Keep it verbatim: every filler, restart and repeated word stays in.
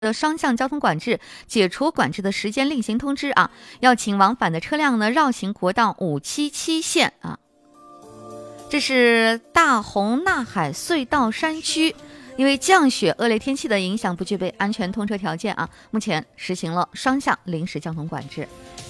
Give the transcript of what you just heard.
的双向交通管制，解除管制的时间另行通知啊，要请往返的车辆呢绕行国道五七七线啊。这是大红纳海隧道山区，因为降雪、恶劣天气的影响，不具备安全通车条件啊，目前实行了双向临时交通管制。